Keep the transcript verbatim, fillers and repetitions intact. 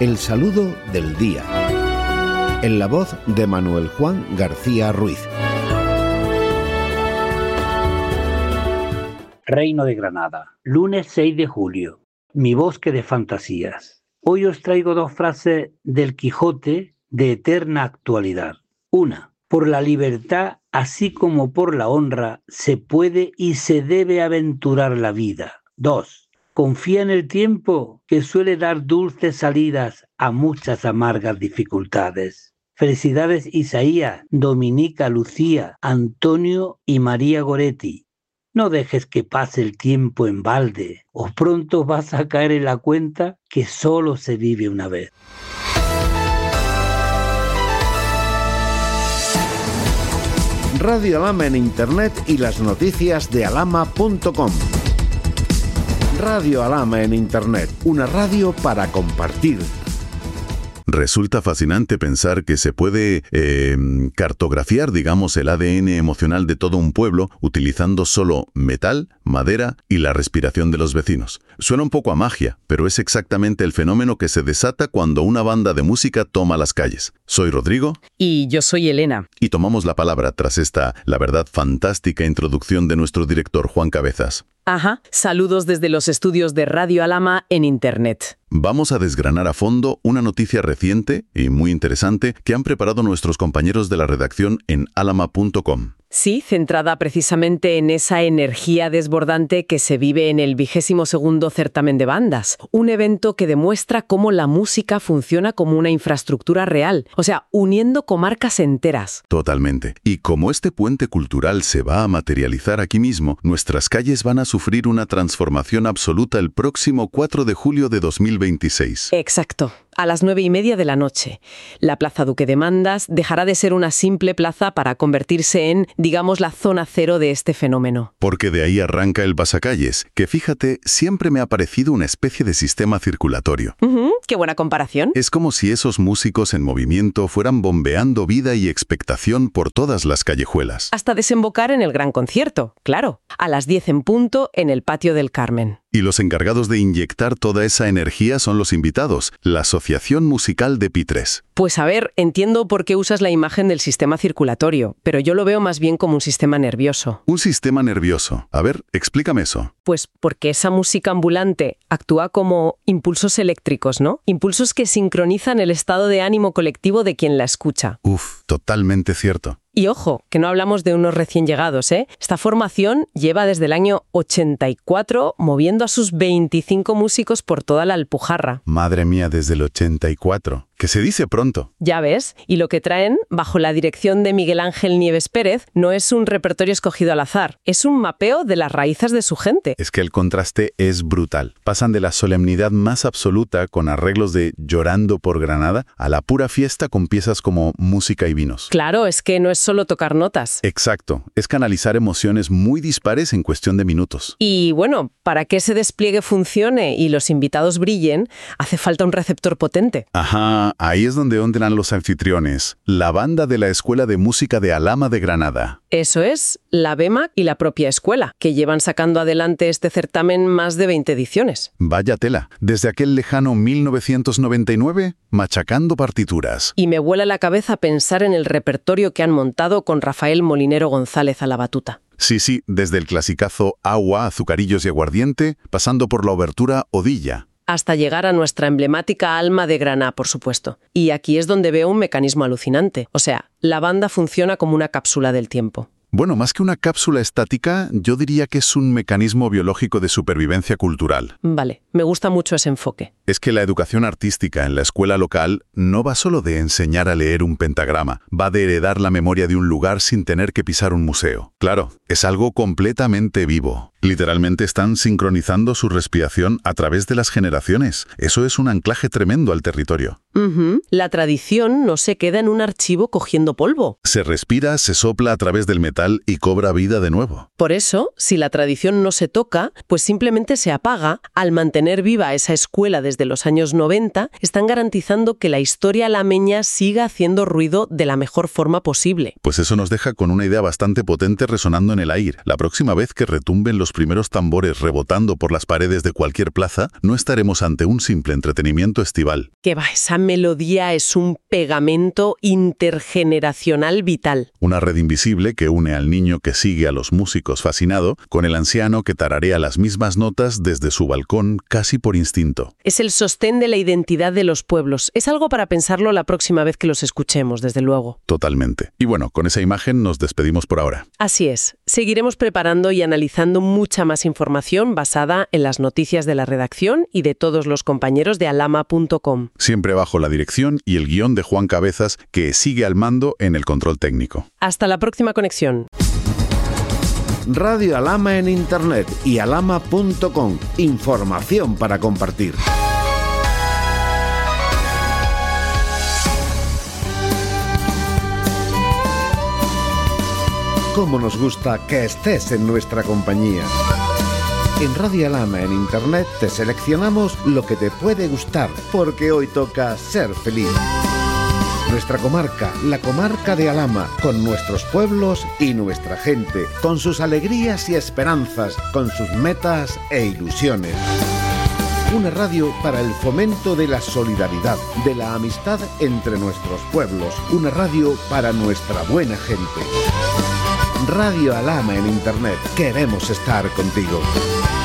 El saludo del día. En la voz de Manuel Juan García Ruiz. Reino de Granada, lunes seis de julio. Mi bosque de fantasías. Hoy os traigo dos frases del Quijote de eterna actualidad. Una, por la libertad, así como por la honra, se puede y se debe aventurar la vida. Dos, confía en el tiempo, que suele dar dulces salidas a muchas amargas dificultades. Felicidades Isaías, Dominica, Lucía, Antonio y María Goretti. No dejes que pase el tiempo en balde, o pronto vas a caer en la cuenta que solo se vive una vez. Radio Alhama en Internet y las noticias de alhama punto com. Radio Alhama en Internet, una radio para compartir. Resulta fascinante pensar que se puede eh, cartografiar, digamos, el A D N emocional de todo un pueblo utilizando solo metal, madera y la respiración de los vecinos. Suena un poco a magia, pero es exactamente el fenómeno que se desata cuando una banda de música toma las calles. Soy Rodrigo. Y yo soy Elena. Y tomamos la palabra tras esta, la verdad, fantástica introducción de nuestro director Juan Cabezas. Ajá, saludos desde los estudios de Radio Alhama en Internet. Vamos a desgranar a fondo una noticia reciente y muy interesante que han preparado nuestros compañeros de la redacción en alhama punto com. Sí, centrada precisamente en esa energía desbordante que se vive en el vigésimo segundo certamen de bandas. Un evento que demuestra cómo la música funciona como una infraestructura real, o sea, uniendo comarcas enteras. Totalmente. Y como este puente cultural se va a materializar aquí mismo, nuestras calles van a sufrir una transformación absoluta el próximo cuatro de julio de dos mil veintiséis. Exacto. A las nueve y media de la noche. La Plaza Duque de Mandas dejará de ser una simple plaza para convertirse en, digamos, la zona cero de este fenómeno. Porque de ahí arranca el pasacalles, que fíjate, siempre me ha parecido una especie de sistema circulatorio. Uh-huh, ¡qué buena comparación! Es como si esos músicos en movimiento fueran bombeando vida y expectación por todas las callejuelas. Hasta desembocar en el gran concierto, claro, a las diez en punto en el Patio del Carmen. Y los encargados de inyectar toda esa energía son los invitados, la Asociación Musical de Pitres. Pues a ver, entiendo por qué usas la imagen del sistema circulatorio, pero yo lo veo más bien como un sistema nervioso. Un sistema nervioso. A ver, explícame eso. Pues porque esa música ambulante actúa como impulsos eléctricos, ¿no? Impulsos que sincronizan el estado de ánimo colectivo de quien la escucha. Uf, totalmente cierto. Y ojo, que no hablamos de unos recién llegados, ¿eh? Esta formación lleva desde el año ochenta y cuatro moviendo a sus veinticinco músicos por toda la Alpujarra. Madre mía, desde el ochenta y cuatro. Que se dice pronto. Ya ves, y lo que traen, bajo la dirección de Miguel Ángel Nieves Pérez, no es un repertorio escogido al azar, es un mapeo de las raíces de su gente. Es que el contraste es brutal. Pasan de la solemnidad más absoluta, con arreglos de Llorando por Granada, a la pura fiesta con piezas como Música y Vinos. Claro, es que no es solo tocar notas. Exacto, es canalizar emociones muy dispares en cuestión de minutos. Y bueno, para que ese despliegue funcione y los invitados brillen, hace falta un receptor potente. Ajá. Ahí es donde ondean los anfitriones, la banda de la Escuela de Música de Alhama de Granada. Eso es, la B E M A C y la propia escuela, que llevan sacando adelante este certamen más de veinte ediciones. Vaya tela, desde aquel lejano mil novecientos noventa y nueve, machacando partituras. Y me vuela la cabeza pensar en el repertorio que han montado con Rafael Molinero González a la batuta. Sí, sí, desde el clasicazo Agua, Azucarillos y Aguardiente, pasando por la obertura Odilla. Hasta llegar a nuestra emblemática Alma de Granada, por supuesto. Y aquí es donde veo un mecanismo alucinante. O sea, la banda funciona como una cápsula del tiempo. Bueno, más que una cápsula estática, yo diría que es un mecanismo biológico de supervivencia cultural. Vale, me gusta mucho ese enfoque. Es que la educación artística en la escuela local no va solo de enseñar a leer un pentagrama, va de heredar la memoria de un lugar sin tener que pisar un museo. Claro, es algo completamente vivo. Literalmente están sincronizando su respiración a través de las generaciones. Eso es un anclaje tremendo al territorio. Uh-huh. La tradición no se queda en un archivo cogiendo polvo. Se respira, se sopla a través del metal y cobra vida de nuevo. Por eso, si la tradición no se toca, pues simplemente se apaga al mantener viva esa escuela desde desde los años noventa están garantizando que la historia alameña siga haciendo ruido de la mejor forma posible. Pues eso nos deja con una idea bastante potente resonando en el aire. La próxima vez que retumben los primeros tambores rebotando por las paredes de cualquier plaza, no estaremos ante un simple entretenimiento estival. Que va, esa melodía es un pegamento intergeneracional vital. Una red invisible que une al niño que sigue a los músicos fascinado con el anciano que tararea las mismas notas desde su balcón casi por instinto. Es el sostén de la identidad de los pueblos. Es algo para pensarlo la próxima vez que los escuchemos, desde luego. Totalmente. Y bueno, con esa imagen nos despedimos por ahora. Así es. Seguiremos preparando y analizando mucha más información basada en las noticias de la redacción y de todos los compañeros de alama punto com. Siempre bajo la dirección y el guión de Juan Cabezas, que sigue al mando en el control técnico. Hasta la próxima conexión. Radio Alama en Internet y alama punto com. Información para compartir. Cómo nos gusta que estés en nuestra compañía. En Radio Alama en Internet te seleccionamos lo que te puede gustar, porque hoy toca ser feliz. Nuestra comarca, la comarca de Alama, con nuestros pueblos y nuestra gente, con sus alegrías y esperanzas, con sus metas e ilusiones. Una radio para el fomento de la solidaridad, de la amistad entre nuestros pueblos. Una radio para nuestra buena gente. Radio Alama en Internet. Queremos estar contigo.